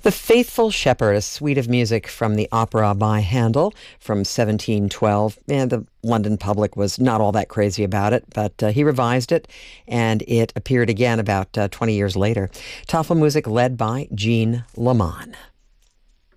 The Faithful Shepherd, a suite of music from the opera by Handel from 1712. And the London public was not all that crazy about it, but he revised it, and it appeared again about 20 years later. Tafelmusik led by Jean Laman.